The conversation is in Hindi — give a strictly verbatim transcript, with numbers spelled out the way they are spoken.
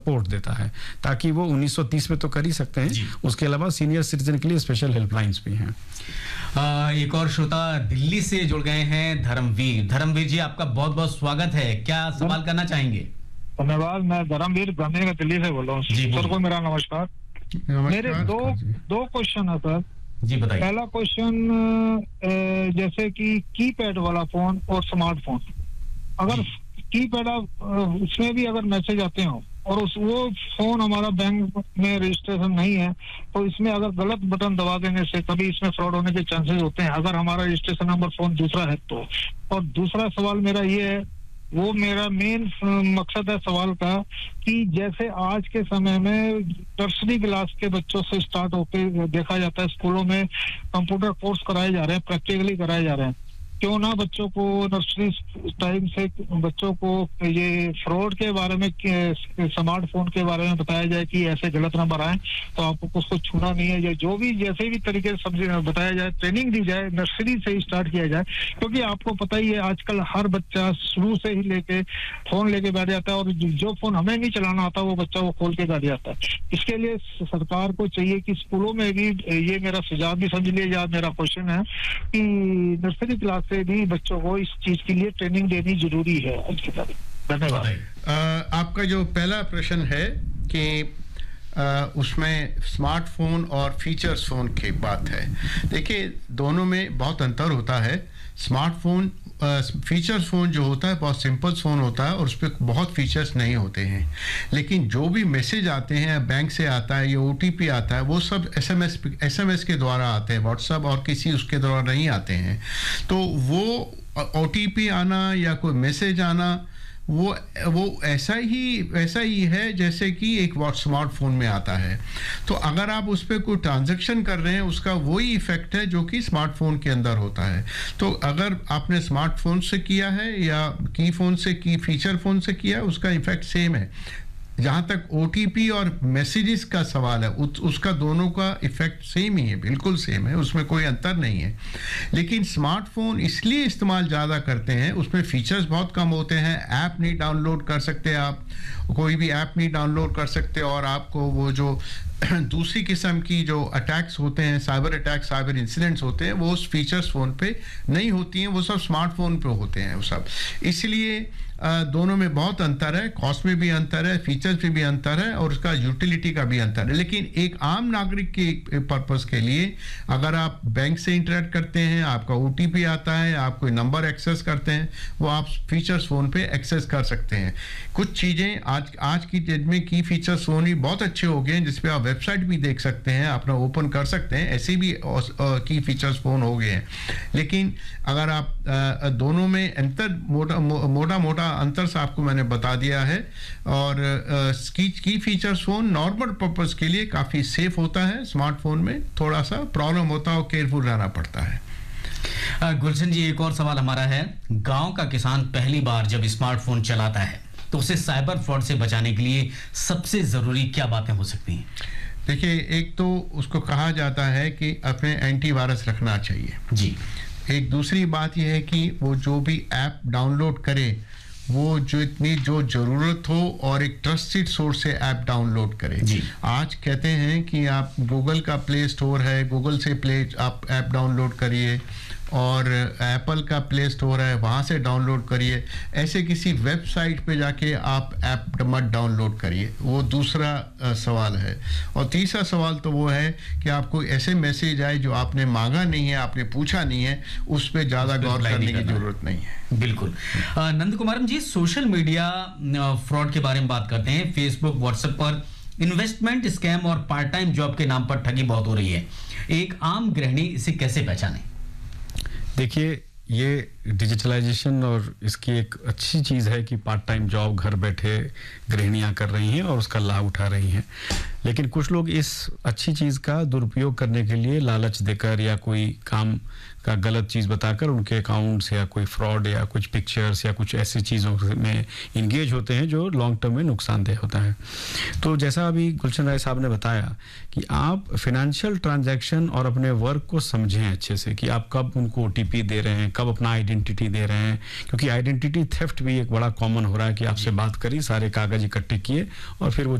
सपोर्ट देता है, ताकि वो उन्नीस सौ तीस में तो कर ही सकते हैं, उसके अलावा सीनियर सिटीजन के लिए स्पेशल हेल्पलाइंस भी हैं। आ, एक और श्रोता दिल्ली से जुड़ गए हैं, धर्मवीर। धर्मवीर जी, आपका बहुत बहुत स्वागत है, क्या सवाल करना चाहेंगे? धन्यवाद। मैं धर्मवीर गांधी का दिल्ली से बोल रहा हूँ। सर को मेरा नमस्कार। मेरे दो दो क्वेश्चन है सर जी, बताइए। पहला क्वेश्चन, जैसे कि कीपैड वाला फोन और स्मार्टफोन, अगर कीपैड उसमें भी अगर मैसेज आते हो और उस वो फोन हमारा बैंक में रजिस्ट्रेशन नहीं है, तो इसमें अगर गलत बटन दबा देने से कभी इसमें फ्रॉड होने के चांसेस होते हैं, अगर हमारा रजिस्ट्रेशन नंबर फोन दूसरा है तो। और दूसरा सवाल मेरा ये है, वो मेरा मेन मकसद है सवाल का, कि जैसे आज के समय में नर्सरी क्लास के बच्चों से स्टार्ट होते देखा जाता है स्कूलों में कंप्यूटर कोर्स कराए जा रहे हैं, प्रैक्टिकली कराए जा रहे हैं, क्यों ना बच्चों को नर्सरी टाइम से बच्चों को ये फ्रॉड के बारे में, स्मार्टफोन के बारे में बताया जाए कि ऐसे गलत नंबर आए तो आपको उसको छूना नहीं है, या जो भी जैसे भी तरीके से समझ बताया जाए, ट्रेनिंग दी जाए, नर्सरी से ही स्टार्ट किया जाए। क्योंकि आपको पता ही है आजकल हर बच्चा शुरू से ही लेके फोन लेके बैठ जाता है, और जो फोन हमें नहीं चलाना आता वो बच्चा वो खोल के बैठ जाता है। इसके लिए सरकार को चाहिए कि स्कूलों में भी, ये मेरा सुझाव भी समझ लिया जाए, मेरा क्वेश्चन है कि नर्सरी क्लास से भी बच्चों को इस चीज के लिए ट्रेनिंग देनी जरूरी है आज की तारीख। धन्यवाद। आपका जो पहला प्रश्न है कि आ, उसमें स्मार्टफोन और फीचर्स फोन की बात है, देखिए दोनों में बहुत अंतर होता है। स्मार्टफोन फीचर्स फ़ोन जो होता है बहुत सिंपल फ़ोन होता है और उस पर बहुत फीचर्स नहीं होते हैं, लेकिन जो भी मैसेज आते हैं बैंक से आता है या ओटीपी आता है वो सब एसएमएस एसएमएस के द्वारा आते हैं, व्हाट्सएप और किसी उसके द्वारा नहीं आते हैं। तो वो ओटीपी आना या कोई मैसेज आना वो वो ऐसा ही ऐसा ही है जैसे कि एक स्मार्टफोन में आता है। तो अगर आप उस पर कोई ट्रांजैक्शन कर रहे हैं उसका वही इफेक्ट है जो कि स्मार्टफोन के अंदर होता है। तो अगर आपने स्मार्टफोन से किया है या की फ़ोन से की फीचर फ़ोन से किया है उसका इफेक्ट सेम है। जहाँ तक ओटीपी और मैसेजेस का सवाल है उस, उसका दोनों का इफेक्ट सेम ही है, बिल्कुल सेम है, उसमें कोई अंतर नहीं है। लेकिन स्मार्टफोन इसलिए इस्तेमाल ज़्यादा करते हैं, उसमें फीचर्स बहुत कम होते हैं, ऐप नहीं डाउनलोड कर सकते, आप कोई भी ऐप नहीं डाउनलोड कर सकते, और आपको वो जो दूसरी किस्म की जो अटैक्स होते हैं, साइबर अटैक, साइबर इंसिडेंट्स होते हैं, वो उस फीचर्स फ़ोन पे नहीं होती हैं, वो सब स्मार्टफोन पे होते हैं वो सब। इसलिए दोनों में बहुत अंतर है, कॉस्ट में भी अंतर है, फीचर्स में भी अंतर है, और उसका यूटिलिटी का भी अंतर है। लेकिन एक आम नागरिक के पर्पस के लिए अगर आप बैंक से इंटरेक्ट करते हैं, आपका ओटीपी आता है, आप कोई नंबर एक्सेस करते हैं, वो आप फीचर्स फ़ोन पे एक्सेस कर सकते हैं। कुछ चीज़ें आज आज की डेट में की फीचर्स फ़ोन ही बहुत अच्छे हो गए हैं, जिसपे आप वेबसाइट भी देख सकते हैं, अपना ओपन कर सकते हैं, ऐसे भी की फीचर्स फ़ोन हो गए हैं। लेकिन अगर आप दोनों में अंतर मोटा मोटा मोटा अंतर से आपको मैंने बता दिया है, और की, की फीचर्स फ़ोन नॉर्मल पर्पस के लिए काफ़ी सेफ होता है, स्मार्टफोन में थोड़ा सा प्रॉब्लम होता है और केयरफुल रहना पड़ता है। गुलशन जी, एक और सवाल हमारा है, गांव का किसान पहली बार जब स्मार्टफोन चलाता है तो उसे साइबर फ्रॉड से बचाने के लिए सबसे ज़रूरी क्या बातें हो सकती हैं? देखिए, एक तो उसको कहा जाता है कि अपने एंटीवायरस रखना चाहिए जी। एक दूसरी बात यह है कि वो जो भी ऐप डाउनलोड करे वो जो इतनी जो ज़रूरत हो और एक ट्रस्टेड सोर्स से ऐप डाउनलोड करें। आज कहते हैं कि आप गूगल का प्ले स्टोर है, गूगल से प्ले आप ऐप डाउनलोड करिए, और एप्पल का प्ले स्टोर है वहाँ से डाउनलोड करिए, ऐसे किसी वेबसाइट पे जाके आप ऐप मत डाउनलोड करिए, वो दूसरा आ, सवाल है। और तीसरा सवाल तो वो है कि आपको ऐसे मैसेज आए जो आपने मांगा नहीं है, आपने पूछा नहीं है, उस पर ज़्यादा गौर करने की ज़रूरत नहीं है। बिल्कुल। नंद कुमारम जी, सोशल मीडिया फ्रॉड के बारे में बात करते हैं। फेसबुक, व्हाट्सएप पर इन्वेस्टमेंट स्कैम और पार्ट टाइम जॉब के नाम पर ठगी बहुत हो रही है, एक आम गृहिणी इसे कैसे पहचाने? देखिए, ये डिजिटलाइजेशन और इसकी एक अच्छी चीज़ है कि पार्ट टाइम जॉब घर बैठे गृहिणियां कर रही हैं और उसका लाभ उठा रही हैं। लेकिन कुछ लोग इस अच्छी चीज़ का दुरुपयोग करने के लिए लालच देकर या कोई काम का गलत चीज़ बताकर उनके अकाउंट्स या कोई फ्रॉड या कुछ पिक्चर्स या कुछ ऐसी चीज़ों में इंगेज होते हैं जो लॉन्ग टर्म में नुकसानदेह होता है। तो जैसा अभी गुलशन राय साहब ने बताया कि आप फिनेंशियल ट्रांजैक्शन और अपने वर्क को समझें अच्छे से, कि आप कब उनको ओटीपी दे रहे हैं, कब अपना आइडेंटिटी आइडेंटिटी दे रहे हैं, क्योंकि आइडेंटिटी थेफ्ट भी एक बड़ा कॉमन हो रहा है कि आपसे बात करी, सारे कागज इकट्ठे किए और फिर वो